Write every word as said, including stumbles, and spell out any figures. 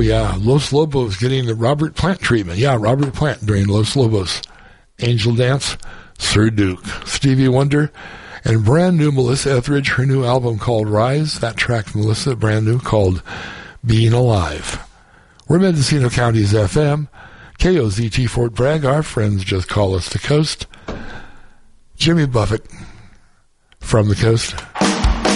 yeah. Los Lobos getting the Robert Plant treatment. Yeah, Robert Plant during Los Lobos. Angel Dance, Sir Duke, Stevie Wonder, and brand new Melissa Etheridge, her new album called Rise. That track, Melissa, brand new, called Being Alive. We're Mendocino County's F M, K O Z T Fort Bragg. Our friends just call us the Coast. Jimmy Buffett from the Coast.